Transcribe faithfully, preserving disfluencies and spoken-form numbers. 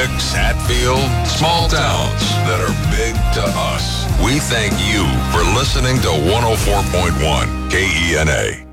Hendricks, Hatfield, small towns that are big to us. We thank you for listening to one oh four point one K E N A.